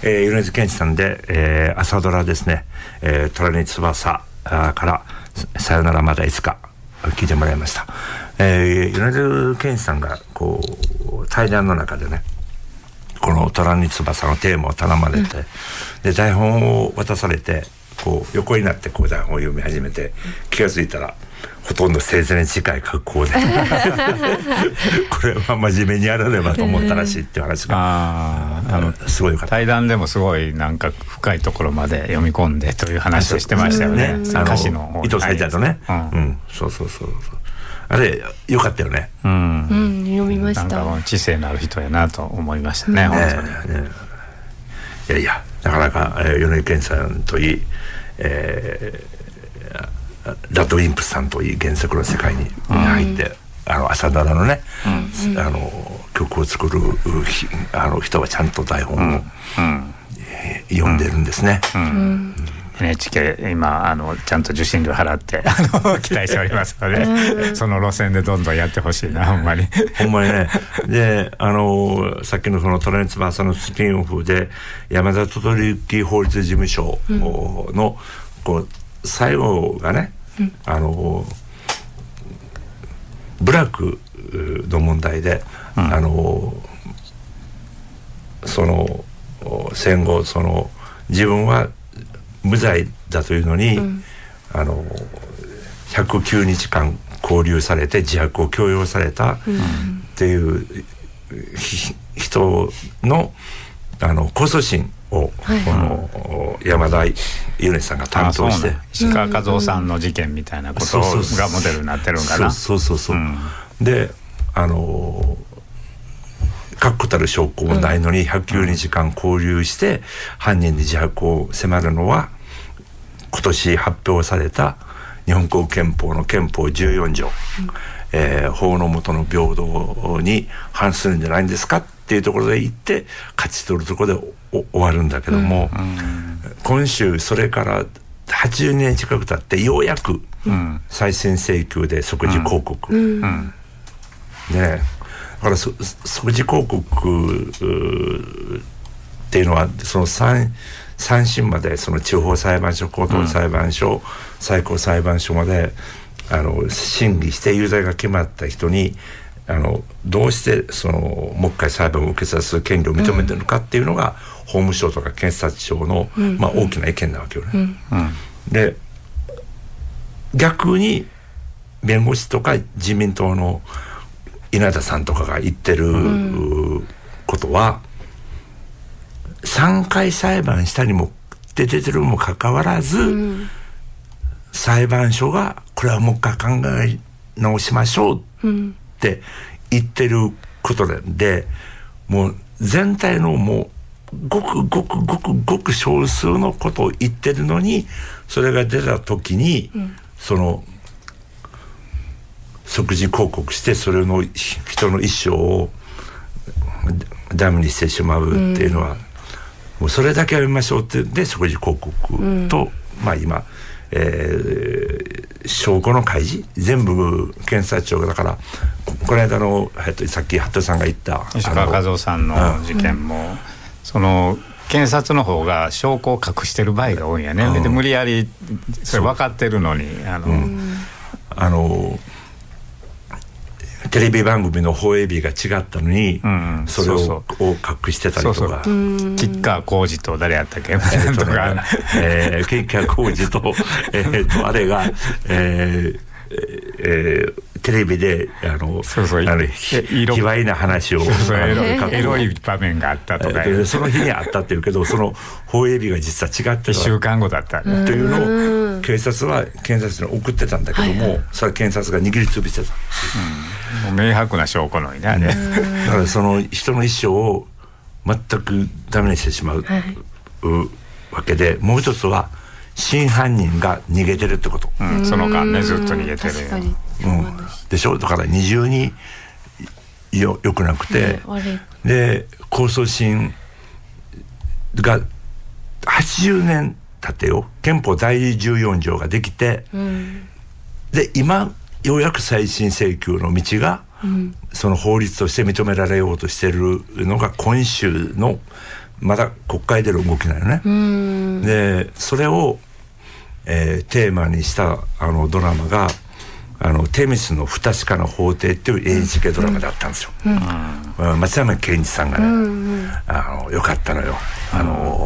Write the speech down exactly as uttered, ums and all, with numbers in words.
えー、米津玄師さんで、えー、朝ドラですね、えー、虎に翼からさよならまだいつか聞いてもらいました。えー、米津玄師さんがこう対談の中でね、この虎に翼のテーマを頼まれて、うん、で台本を渡されてこう横になってこう台本を読み始めて、気がついたらほとんど生前に近い格好でこれは真面目にやらねばと思ったらしいっていう話が、ああのすごいよかった。 対談でもすごいなんか深いところまで読み込んでという話をしてましたよね。歌詞の方伊藤沙莉ちゃんとね、うんうん、そうそうそうそう、あれよかったよね、うんうん、読みました。 なんか知性のある人やなと思いましたね、うん、本当に、ね、 いやいやなかなか、えー、米津玄師さんといい、えーラッドウィンプスさんといい原作の世界に入って、うん、あの朝ドラのね、うん、あの曲を作るあの人はちゃんと台本を、うん、えー、読んでるんですね、うんうん、 エヌエイチケー 今あのちゃんと受信料払ってあの期待しておりますので、うん、その路線でどんどんやってほしいな、ほんまにほんまにね。であのさっきのその虎に翼のスピンオフで山田轟法律事務所の、うん、こう最後がね、うん、あのブラックの問題で、うん、あのその戦後その自分は無罪だというのに、うん、あのひゃくきゅうにちかん勾留されて自白を強要されたっていう、うん、人のあの控訴審を、はい、この山田裕音さんが担当して、 石川和夫さんの事件みたいなことがモデルになってるんかな。 そうそうそうそう、うん、であの確固たる証拠もないのにひゃくきゅうにちかん勾留して犯人に自白を迫るのは今年発表された日本国憲法の憲法じゅうよんじょう、うん、えー、法の下の平等に反するんじゃないんですかっていうところで言って勝ち取るところで終わるんだけども、うん、今週それからはちじゅうねん近く経ってようやく再審請求で即時抗告、うんうん、ね、だからそ即時抗告っていうのはその 3, 3審までその地方裁判所、高等裁判所、うん、最高裁判所まであの審理して有罪が決まった人にあのどうしてそのもう一回裁判を受けさせる権利を認めてるのかっていうのが、うん、法務省とか検察庁の、うん、まあ、大きな意見なわけよね、うんうん、で逆に弁護士とか自民党の稲田さんとかが言ってることは、うん、さんかい裁判したにも出てるにもかかわらず、うん、裁判所がこれはもう一回考え直しましょうって言ってることで、もう全体のもうごくごくごくごく少数のことを言ってるのに、それが出た時に、うん、その即時抗告してそれの人の一生をダメにしてしまうっていうのは、うん、もうそれだけやめましょうってで即時抗告と、うん、まあ今、えー、証拠の開示全部検察庁がだからこの間の、えっと、さっき服部さんが言った石川和夫さんの事件も、うん、その検察の方が証拠を隠してる場合が多いんやね、うん、で無理やりそれ分かってるのにあの、うん、 あのテレビ番組の放映日が違ったのに、うん、それをそうそう隠してたりとか、そうそう吉川晃司と誰やったっけ、えーとねえー、吉川晃司と、えー、とあれが、えーえー、テレビであのそうそうあの卑猥な話をそうそうエロエロい場面があったとか、 えー、その日にあったっていうけどその放映日が実は違ってたいっしゅうかんごだったというのを警察は検察に送ってたんだけども、はいはい、それは検察が握りつぶしてた、 うん、もう明白な証拠のにね、うん、 だからその人の一生を全くダメにしてしまう、はい、わけで、もう一つは真犯人が逃げてるってこと、 うん、その間ねずっと逃げてる、 確かに、 うん、でしょ。だから二重に よ, よくなくて、ね、で控訴審がはちじゅうねん経ってよ、憲法だいじゅうよんじょうができて、うん、で今ようやく再審請求の道が、うん、その法律として認められようとしてるのが今週のまだ国会での動きなのね。 うんでそれを、えー、テーマにしたあのドラマがあのテミスの不確かな法廷っていう エヌエイチケー ドラマだったんですよ、うんうん、松山ケンイチさんがね、うんうん、あのよかったのよ。あの